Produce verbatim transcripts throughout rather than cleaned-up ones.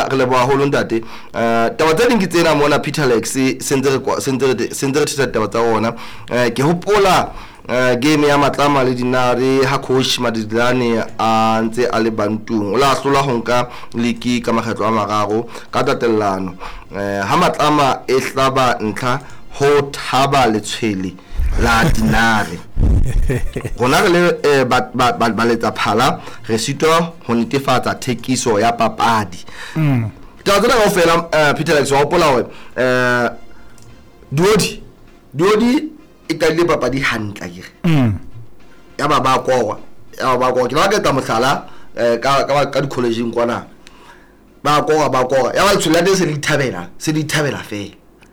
leboha re leboha holo ntate eh taba tse ding ke tsena mona Peter Lex sentse re sentse sentse re tshisa taba tsa ona eh ke hopola Uh, game ya Matlama le Dinare ha coach Madidilane a ntse a le bantung o la hlola ho nka liki ka makgetlo a mararo ka tatellano uh, ha Matlama e hlaba ntlha ho thaba le tshwele la Dinare rona re le ba ba letsa phala re sitwa ho netefatsa thekiso ya papadi mm taba tsena go fela Peter Lex wa hopola hore uh, Duodi Duodi itale papadi hantle ke mm ya ba ba kwa ya ba kwa ke ba ka ta mohlala eh ka ka ka di college kwana ba kwa ba kwa ya ba tsula de se di thabela se di thabela fe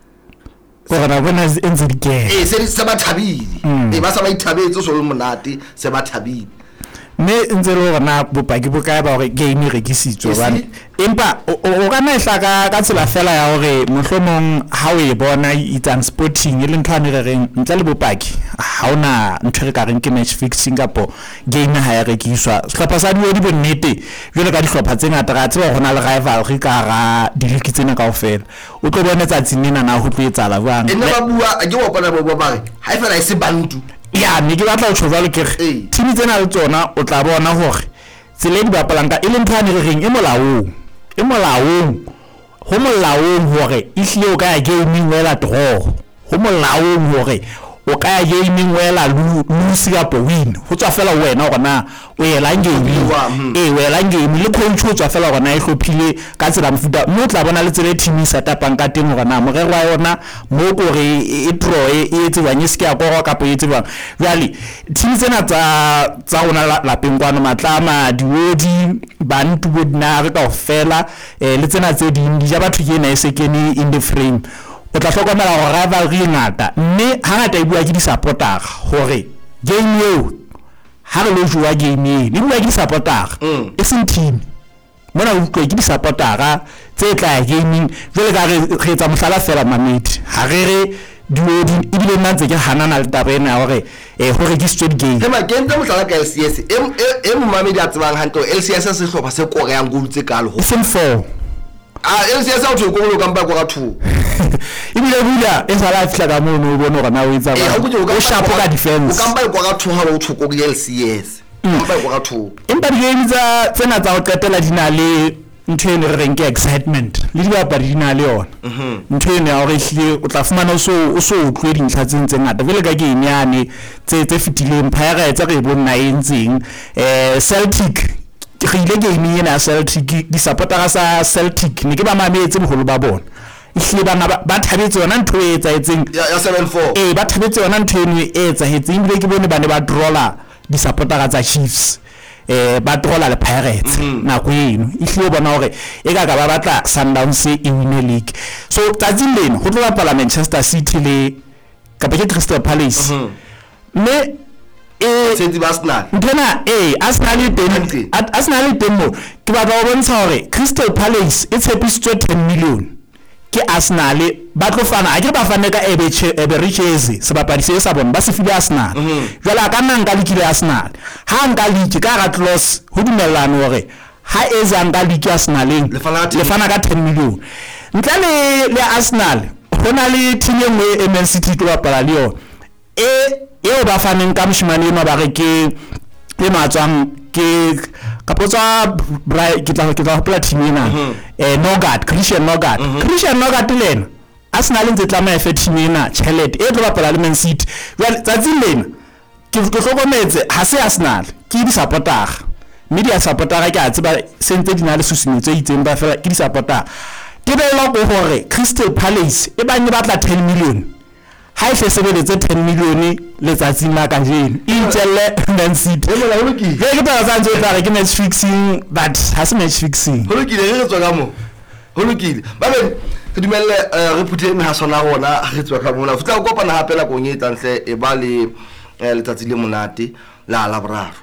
go ra bona entse di ke eh se di se ba thabile eh ba sa ba ithabetse so le monate se ba thabile me ntse le rona bopaki bo ka ba gore game re ke sitswe bana empa o ka na hlaka ka tsela fela ya gore mohlomong ha o e bona itsang sporting ile nthwane re reng ntse le bopaki ha ona ntho re ka reng ke match fixing kapo game ha ya rekiswa sehlopha sa Duodi bonnete jwale ka dihlopha tse ngata ga tseba gona le rivalry ka ga diliki tsena kaofela o tlo bona tsatsing nena na ho tlo etsala bang ene ba bua ke wa bona bo ba re ha fela e se bantu ya ne ke batla go tshova le ke team tsena le tsona o tla bona hore tsele di bapalang ka ile nthwane re reng e molaong e molaong ho molaong hore e hlile o ka ya gaming wela draw ho molaong hore o ka ya gaming wela lose kapo win ho tswa fela wena hore na o yela game e wela game le coach o tswa fela hore na e hlophile ka tsela mfuta mo tla bona le tsele team sa tapang ka teng hore na morero wa yona mo go re e draw e etse banye se ka go kapo e etse bang really team tsena tsa tsa rona la pengwana Matlama Duodi Bantu Bodina re ka ofela le tsena tse ding di ja batho ke na e sekene in the frame o tla hlokomela go rivalry ngata mme hangata e bua ke di supporter hore game eo ha re lo jua game e le bua ke di supporter e seng team mona o tlo ke di supporter tse tla gaming jwale ka re re tsa mohlala fela mamedi ha re re Duodi e bile nna tse ke hanana le tabena hore eh ho register game he ma kentse mohlala ka L C S e mo mamedi a tsebang hantle L C S se hlopha se koreang goal tse kalo ho sem four ah L C S a tlo go ka mpa go ka two ibile bula e sala fihla ka mono o bona gore na o itsa ba o shapo ka defense o ka mpa go ka two ha o thoko go L C S mpa go ka two empa di game tsa tsena tsa go qetela dina le ntwene re reng ke excitement le di ba dina le yona ntwene ya gore hlile o tla fumana o so o so utlwe dintlha tse ntse ngata vele ka game yane tse tse fitileng Pirates re bona e ntseng eh Celtic ke ile game ena Celtic di supportera sa Celtic ne ke ba mametse bogolo ba bona ihle bana ba thabetse yona ntho e etsaetseng ya seven four eh ba thabetse yona ntho e etsaetseng bile ke bone bane ba drolla di supportera tsa Chiefs eh ba drolla le Pirates na go eno ihle bona hore e ka ka ba batla Sundowns e win league so tsatsing leno go tlo bapala Manchester City le ka ba ke Crystal Palace me eh sentse ba Arsenal ntena eh Arsenal e teng Arsenal e teng mo ke ba ba bontsha hore Crystal Palace e tshepisitswe ten million ke Arsenal ba tlo fana a ke ba fane ka Ebeche Ebericheze se ba padise sa bona ba se file Arsenal jwale ka nna nka likile Arsenal ha nka liki ka ga close ho dumellana hore ha eza nka liki Arsenaleng le fana ka ten million ntle le le Arsenal hona le team engwe Man City to bapala le yo e eo ba faneng ka moshimane eno ba re ke le matswang ke kapotsa ke tla ke tla hopola team ena eh Nogard Christian Nogard Christian Nogard lena Arsenal ntse tla ma fe team ena Chelet e tlo bapala le Man City jwale tsatsing lena ke go hlokometse ha se Arsenal ke di supporter media supporter ke a tseba sentse dina le susumetso e itseng ba fela ke di supporter ke bela go hore Crystal Palace e banye batla ten million ha e sebeletse ten million le tsatsing la kajeno e ntelle Man City e mola ho ki ke ba sa ntse tla re ke match fixing but ha se match fixing ho lokile re tswa ka mo ho lokile ba be ke dumelle re phuthe me ha sona rona re tswa ka mona futla go kopana hape la go nyetsa ntle e ba le letsatsi le monate la la boraro